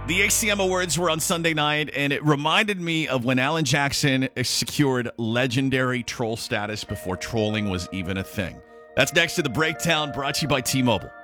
The ACM Awards were on Sunday night, and it reminded me of when Alan Jackson secured legendary troll status before trolling was even a thing. That's next to The Breakdown, brought to you by T-Mobile.